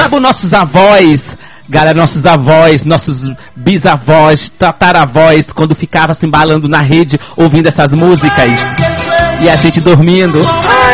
Sabe os nossos avós, galera, nossos avós, nossos bisavós, tataravós, quando ficava se embalando na rede, ouvindo essas músicas, e a gente dormindo.